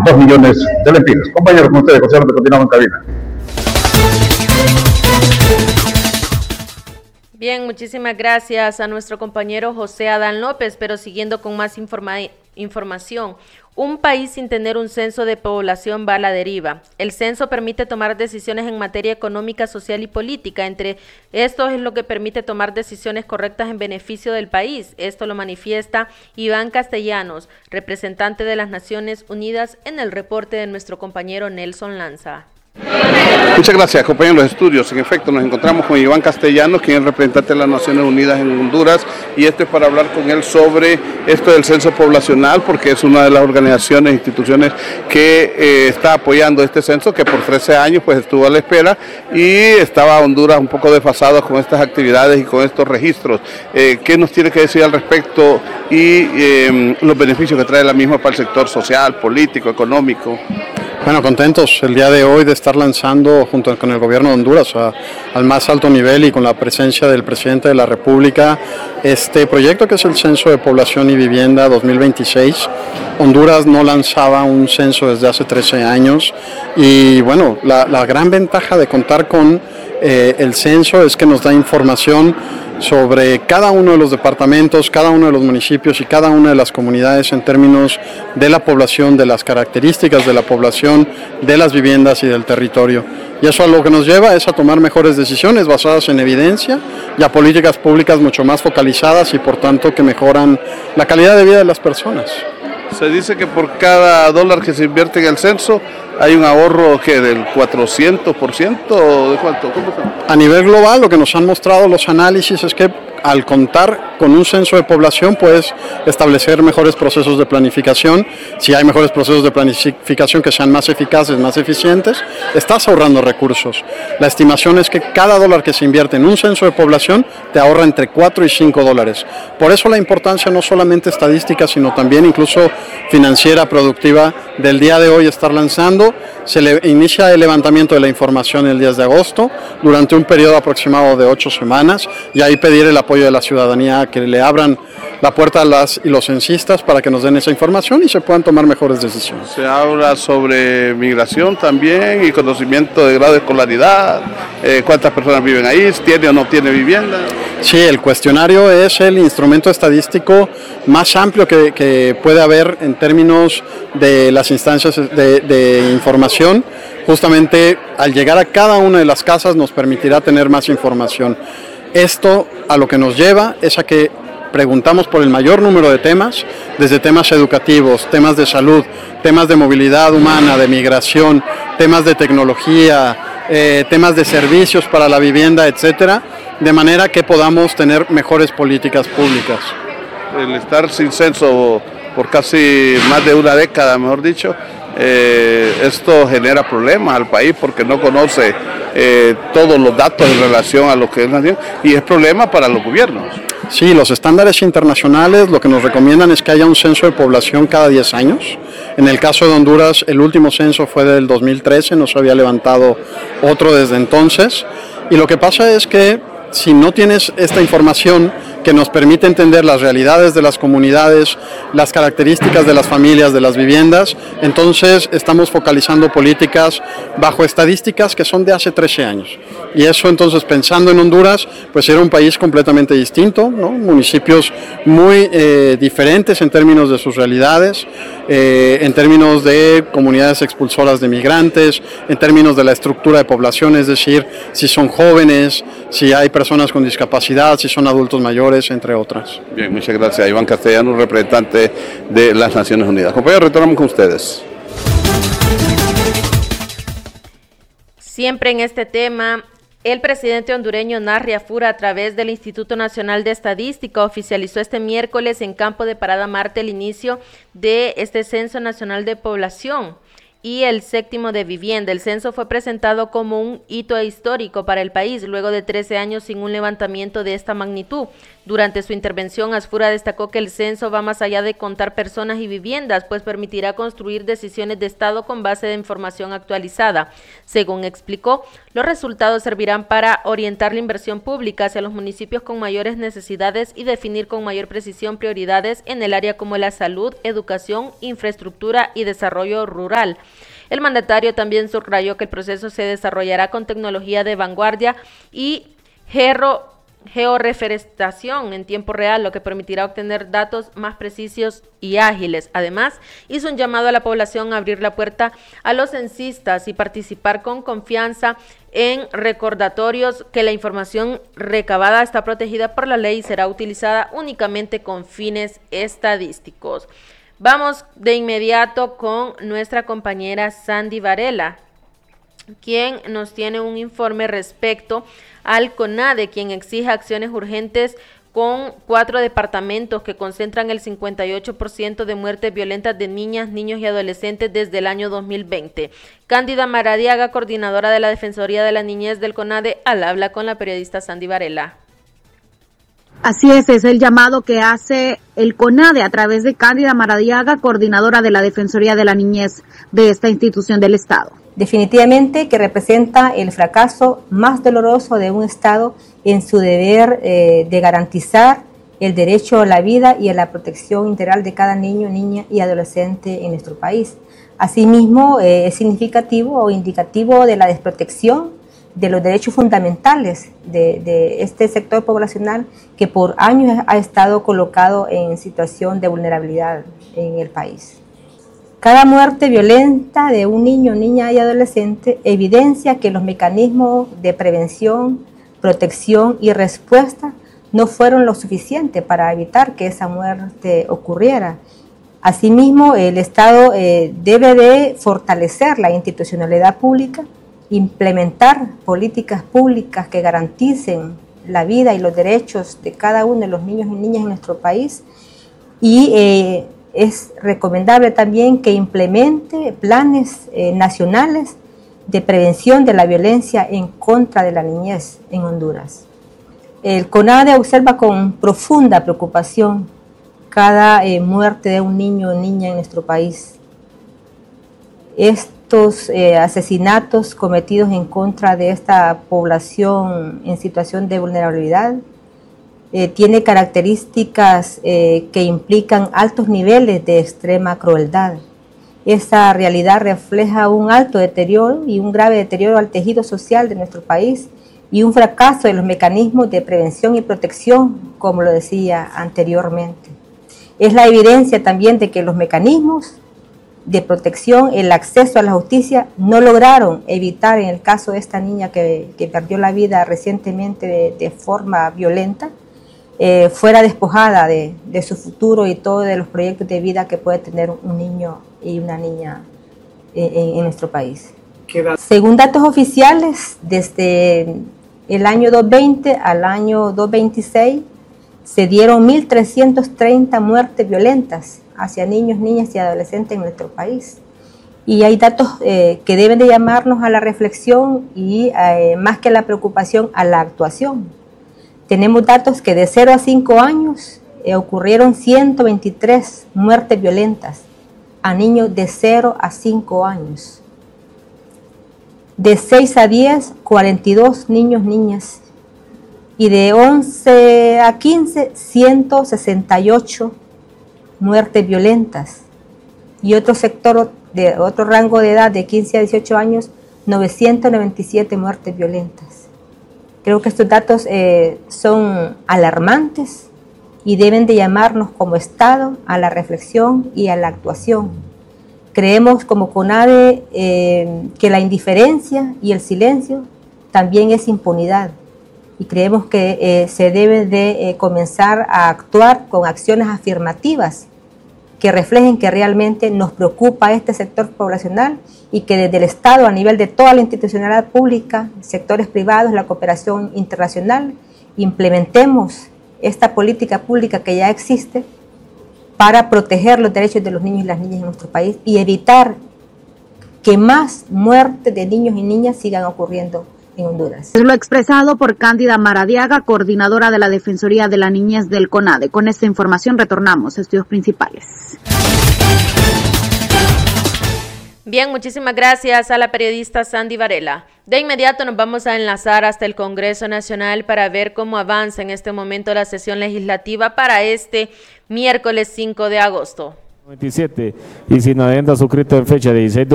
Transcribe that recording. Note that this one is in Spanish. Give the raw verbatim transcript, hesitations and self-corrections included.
dos millones de lempiras. Compañeros, con ustedes, José, continuamos en cabina. Bien, muchísimas gracias a nuestro compañero José Adán López, pero siguiendo con más informa información. Un país sin tener un censo de población va a la deriva. El censo permite tomar decisiones en materia económica, social y política. Entre estos es lo que permite tomar decisiones correctas en beneficio del país. Esto lo manifiesta Iván Castellanos, representante de las Naciones Unidas, en el reporte de nuestro compañero Nelson Lanza. Muchas gracias, compañeros de los estudios. En efecto, nos encontramos con Iván Castellanos, quien es representante de las Naciones Unidas en Honduras, y esto es para hablar con él sobre esto del censo poblacional, porque es una de las organizaciones e instituciones que eh, está apoyando este censo, que por trece años pues estuvo a la espera, y estaba Honduras un poco desfasado con estas actividades y con estos registros. Eh, ¿Qué nos tiene que decir al respecto y eh, los beneficios que trae la misma para el sector social, político, económico? Bueno, contentos el día de hoy de estar lanzando junto con el gobierno de Honduras a, al más alto nivel y con la presencia del presidente de la República este proyecto que es el Censo de Población y Vivienda dos mil veintiséis. Honduras no lanzaba un censo desde hace trece años y bueno, la, la gran ventaja de contar con eh, el censo es que nos da información sobre cada uno de los departamentos, cada uno de los municipios y cada una de las comunidades en términos de la población, de las características de la población, de las viviendas y del territorio. Y eso a lo que nos lleva es a tomar mejores decisiones basadas en evidencia y a políticas públicas mucho más focalizadas y por tanto que mejoran la calidad de vida de las personas. Se dice que por cada dólar que se invierte en el censo hay un ahorro que del cuatrocientos por ciento, ¿de cuánto? ¿Cómo se... A nivel global, lo que nos han mostrado los análisis es que al contar con un censo de población puedes establecer mejores procesos de planificación. Si hay mejores procesos de planificación que sean más eficaces, más eficientes, estás ahorrando recursos. La estimación es que cada dólar que se invierte en un censo de población te ahorra entre cuatro y cinco dólares. Por eso la importancia no solamente estadística, sino también incluso financiera, productiva, del día de hoy estar lanzando. Se le inicia el levantamiento de la información el diez de agosto durante un periodo aproximado de ocho semanas y ahí pedir el apoyo de la ciudadanía, que le abran la puerta a las y los censistas para que nos den esa información y se puedan tomar mejores decisiones. Se habla sobre migración también y conocimiento de grado de escolaridad, eh, cuántas personas viven ahí, tiene o no tiene vivienda. Sí, el cuestionario es el instrumento estadístico más amplio que, que puede haber en términos de las instancias de, de información. Justamente al llegar a cada una de las casas nos permitirá tener más información. Esto a lo que nos lleva es a que preguntamos por el mayor número de temas, desde temas educativos, temas de salud, temas de movilidad humana, de migración, temas de tecnología, eh, temas de servicios para la vivienda, etcétera, de manera que podamos tener mejores políticas públicas. El estar sin censo por casi más de una década, mejor dicho, eh, esto genera problemas al país porque no conoce eh, todos los datos en relación a lo que es la nación y es problema para los gobiernos. Sí, los estándares internacionales lo que nos recomiendan es que haya un censo de población cada diez años. En el caso de Honduras, el último censo fue del dos mil trece, no se había levantado otro desde entonces. Y lo que pasa es que si no tienes esta información que nos permite entender las realidades de las comunidades, las características de las familias, de las viviendas, entonces estamos focalizando políticas bajo estadísticas que son de hace trece años. Y eso entonces, pensando en Honduras, pues era un país completamente distinto, ¿no? Municipios muy eh, diferentes en términos de sus realidades, eh, en términos de comunidades expulsoras de migrantes, en términos de la estructura de población, es decir, si son jóvenes, si hay personas con discapacidad, si son adultos mayores, entre otras. Bien, muchas gracias. Iván Castellanos, representante de las Naciones Unidas. Compañeros, retornamos con ustedes. Siempre en este tema, el presidente hondureño Narri Afura, a través del Instituto Nacional de Estadística, oficializó este miércoles en Campo de Parada Marte el inicio de este Censo Nacional de Población. y el séptimo de vivienda. El censo fue presentado como un hito histórico para el país, luego de trece años sin un levantamiento de esta magnitud. Durante su intervención, Asfura destacó que el censo va más allá de contar personas y viviendas, pues permitirá construir decisiones de Estado con base de información actualizada. Según explicó, los resultados servirán para orientar la inversión pública hacia los municipios con mayores necesidades y definir con mayor precisión prioridades en el área como la salud, educación, infraestructura y desarrollo rural. El mandatario también subrayó que el proceso se desarrollará con tecnología de vanguardia y gero georreferenciación en tiempo real, lo que permitirá obtener datos más precisos y ágiles. Además, hizo un llamado a la población a abrir la puerta a los censistas y participar con confianza en recordatorios que la información recabada está protegida por la ley y será utilizada únicamente con fines estadísticos. Vamos de inmediato con nuestra compañera Sandy Varela, quien nos tiene un informe respecto al CONADE, quien exige acciones urgentes con cuatro departamentos que concentran el cincuenta y ocho por ciento de muertes violentas de niñas, niños y adolescentes desde el año dos mil veinte. Cándida Maradiaga, coordinadora de la Defensoría de la Niñez del CONADE, al habla con la periodista Sandy Varela. Así es, es el llamado que hace el CONADE a través de Cándida Maradiaga, coordinadora de la Defensoría de la Niñez de esta institución del Estado. Definitivamente que representa el fracaso más doloroso de un Estado en su deber eh, de garantizar el derecho a la vida y a la protección integral de cada niño, niña y adolescente en nuestro país. Asimismo, eh, es significativo o indicativo de la desprotección de los derechos fundamentales de, de este sector poblacional que por años ha estado colocado en situación de vulnerabilidad en el país. Cada muerte violenta de un niño, niña y adolescente evidencia que los mecanismos de prevención, protección y respuesta no fueron lo suficiente para evitar que esa muerte ocurriera. Asimismo, el Estado eh, debe de fortalecer la institucionalidad pública, implementar políticas públicas que garanticen la vida y los derechos de cada uno de los niños y niñas en nuestro país y eh, es recomendable también que implemente planes eh, nacionales de prevención de la violencia en contra de la niñez en Honduras. El CONADE observa con profunda preocupación cada eh, muerte de un niño o niña en nuestro país. Estos eh, asesinatos cometidos en contra de esta población en situación de vulnerabilidad Eh, tiene características eh, que implican altos niveles de extrema crueldad. Esa realidad refleja un alto deterioro y un grave deterioro al tejido social de nuestro país y un fracaso de los mecanismos de prevención y protección, como lo decía anteriormente. Es la evidencia también de que los mecanismos de protección, el acceso a la justicia, no lograron evitar, en el caso de esta niña que, que perdió la vida recientemente de, de forma violenta, Eh, fuera despojada de, de su futuro y todos de los proyectos de vida que puede tener un niño y una niña en, en nuestro país. Según datos oficiales, desde el año dos mil veinte al año dos mil veintiséis se dieron mil trescientas treinta muertes violentas hacia niños, niñas y adolescentes en nuestro país. Y hay datos eh, que deben de llamarnos a la reflexión y eh, más que a la preocupación, a la actuación. Tenemos datos que de cero a cinco años eh, ocurrieron ciento veintitrés muertes violentas a niños de cero a cinco años. De seis a diez, cuarenta y dos niños, niñas. Y de once a quince, ciento sesenta y ocho muertes violentas. Y otro sector, de otro rango de edad de quince a dieciocho años, novecientas noventa y siete muertes violentas. Creo que estos datos eh, son alarmantes y deben de llamarnos como Estado a la reflexión y a la actuación. Creemos como CONADE eh, que la indiferencia y el silencio también es impunidad y creemos que eh, se debe de eh, comenzar a actuar con acciones afirmativas que reflejen que realmente nos preocupa este sector poblacional y que desde el Estado, a nivel de toda la institucionalidad pública, sectores privados, la cooperación internacional, implementemos esta política pública que ya existe para proteger los derechos de los niños y las niñas en nuestro país y evitar que más muertes de niños y niñas sigan ocurriendo en Honduras. Es lo expresado por Cándida Maradiaga, coordinadora de la Defensoría de la Niñez del CONADE. Con esta información retornamos a estudios principales. Bien, muchísimas gracias a la periodista Sandy Varela. De inmediato nos vamos a enlazar hasta el Congreso Nacional para ver cómo avanza en este momento la sesión legislativa para este miércoles cinco de agosto. veintisiete y sin adenda suscrito en fecha de dieciséis de